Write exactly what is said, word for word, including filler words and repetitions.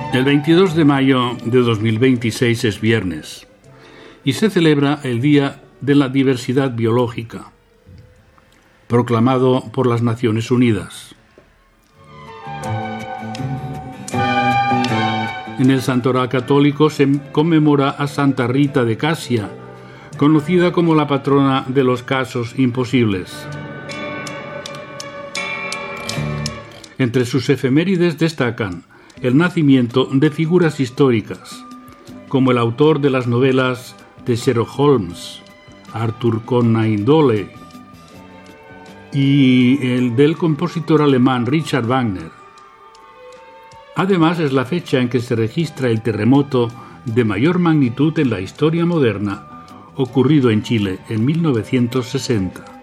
El veintidós de mayo de dos mil veintiséis es viernes y se celebra el Día de la Diversidad Biológica, proclamado por las Naciones Unidas. En el Santoral católico se conmemora a Santa Rita de Casia, conocida como la patrona de los casos imposibles. Entre sus efemérides destacan el nacimiento de figuras históricas, como el autor de las novelas de Sherlock Holmes, Arthur Conan Doyle, y el del compositor alemán Richard Wagner. Además, es la fecha en que se registra el terremoto de mayor magnitud en la historia moderna, ocurrido en Chile en mil novecientos sesenta.